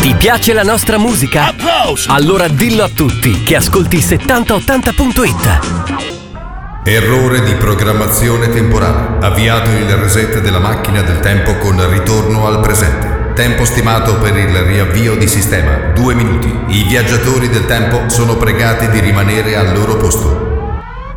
Ti piace la nostra musica? Applausi! Allora dillo a tutti che ascolti 7080.it. Errore di programmazione temporale. Avviato il reset della macchina del tempo con ritorno al presente. Tempo stimato per il riavvio di sistema 2 minuti. I viaggiatori del tempo sono pregati di rimanere al loro posto.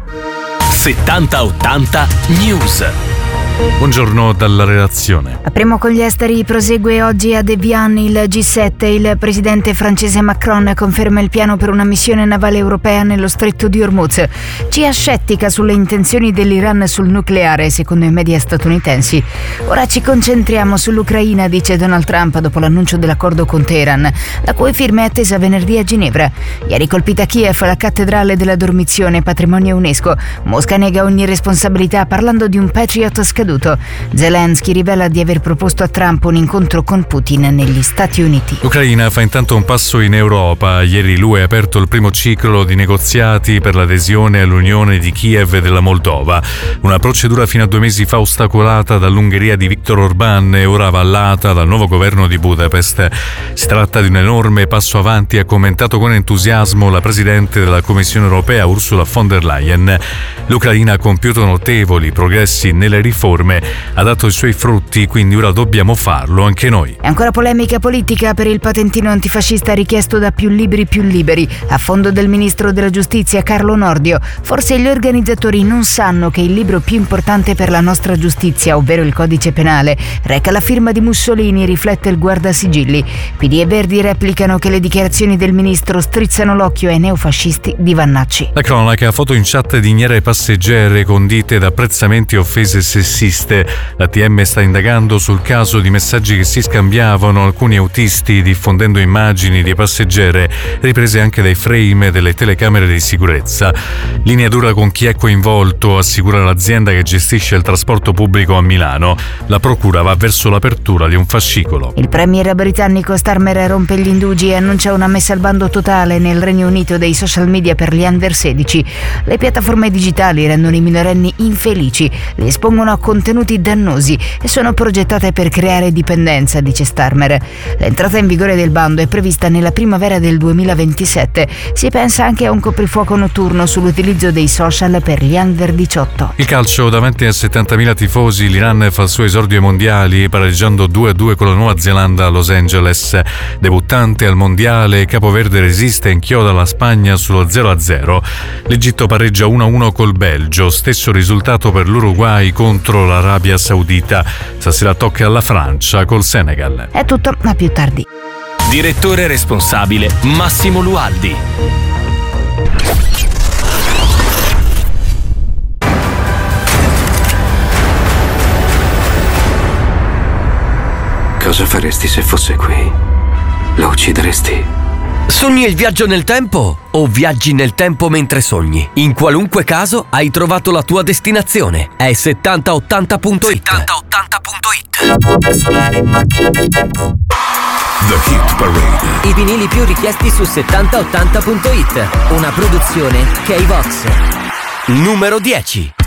7080 News. Buongiorno dalla redazione. Apriamo con gli esteri. Prosegue oggi a Evian il G7. Il presidente francese Macron conferma il piano per una missione navale europea nello stretto di Hormuz. Cia scettica sulle intenzioni dell'Iran sul nucleare, secondo i media statunitensi. Ora ci concentriamo sull'Ucraina, dice Donald Trump dopo l'annuncio dell'accordo con Teheran, la cui firma è attesa venerdì a Ginevra. Ieri colpita Kiev, la cattedrale della dormizione, patrimonio UNESCO. Mosca nega ogni responsabilità parlando di un Patriot scaduto. Zelensky rivela di aver proposto a Trump un incontro con Putin negli Stati Uniti. L'Ucraina fa intanto un passo in Europa. Ieri l'UE ha aperto il primo ciclo di negoziati per l'adesione all'Unione di Kiev e della Moldova. Una procedura fino a 2 mesi fa ostacolata dall'Ungheria di Viktor Orbán e ora avallata dal nuovo governo di Budapest. Si tratta di un enorme passo avanti, ha commentato con entusiasmo la Presidente della Commissione europea Ursula von der Leyen. L'Ucraina ha compiuto notevoli progressi nelle riforme, ha dato i suoi frutti, quindi ora dobbiamo farlo anche noi. E ancora polemica politica per il patentino antifascista richiesto da Più Libri Più Liberi, a fondo del ministro della giustizia Carlo Nordio. Forse gli organizzatori non sanno che il libro più importante per la nostra giustizia, ovvero il codice penale, reca la firma di Mussolini e riflette il guardasigilli. PD e Verdi replicano che le dichiarazioni del ministro strizzano l'occhio ai neofascisti di Vannacci. La cronaca, foto in chat di ignare passeggere condite da apprezzamenti e offese sessiste. L'ATM sta indagando sul caso di messaggi che si scambiavano alcuni autisti diffondendo immagini di passeggere riprese anche dai frame delle telecamere di sicurezza. Linea dura con chi è coinvolto, assicura l'azienda che gestisce il trasporto pubblico a Milano. La procura va verso l'apertura di un fascicolo. Il premier britannico Starmer rompe gli indugi e annuncia una messa al bando totale nel Regno Unito dei social media per gli under 16. Le piattaforme digitali rendono i minorenni infelici, li espongono a contenuti dannosi e sono progettate per creare dipendenza, dice Starmer. L'entrata in vigore del bando è prevista nella primavera del 2027. Si pensa anche a un coprifuoco notturno sull'utilizzo dei social per gli under 18. Il calcio, davanti a 70.000 tifosi, l'Iran fa il suo esordio ai mondiali pareggiando 2-2 con la Nuova Zelanda a Los Angeles. Debuttante al mondiale, Capoverde resiste e inchioda la Spagna sullo 0-0. L'Egitto pareggia 1-1 col Belgio, stesso risultato per l'Uruguay contro l'Arabia Saudita. Stasera tocca alla Francia col Senegal. È tutto, a più tardi. Direttore responsabile Massimo Lualdi. Cosa faresti se fosse qui? Lo uccideresti? Sogni il viaggio nel tempo o viaggi nel tempo mentre sogni? In qualunque caso hai trovato la tua destinazione. È 7080.it. 7080.it. The Hit Parade. I vinili più richiesti su 7080.it. Una produzione K-Vox. Numero 10.